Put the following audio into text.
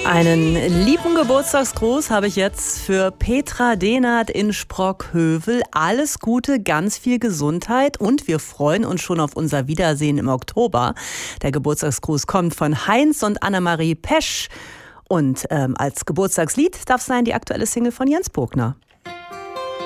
Einen lieben Geburtstagsgruß habe ich jetzt für Petra Dehnert in Sprockhövel. Alles Gute, ganz viel Gesundheit und wir freuen uns schon auf unser Wiedersehen im Oktober. Der Geburtstagsgruß kommt von Heinz und Annemarie Pesch. Und als Geburtstagslied darf sein die aktuelle Single von Jens Bogner.